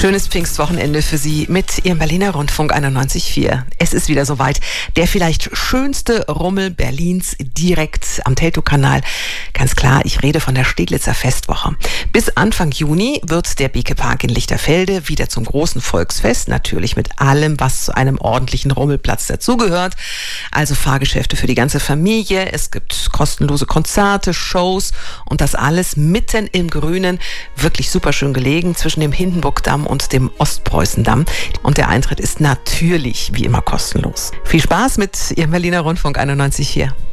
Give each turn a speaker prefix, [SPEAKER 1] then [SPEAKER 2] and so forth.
[SPEAKER 1] Schönes Pfingstwochenende für Sie mit Ihrem Berliner Rundfunk 91.4. Es ist wieder soweit. Der vielleicht schönste Rummel Berlins direkt am Teltowkanal. Ganz klar, ich rede von der Steglitzer Festwoche. Bis Anfang Juni wird der Beke-Park in Lichterfelde wieder zum großen Volksfest. Natürlich mit allem, was zu einem ordentlichen Rummelplatz dazugehört. Also Fahrgeschäfte für die ganze Familie. Es gibt kostenlose Konzerte, Shows und das alles mitten im Grünen. Wirklich super schön gelegen zwischen dem Hindenburgdamm und dem Ostpreußendamm. Und der Eintritt ist natürlich wie immer kostenlos. Viel Spaß mit Ihrem Berliner Rundfunk 91.4.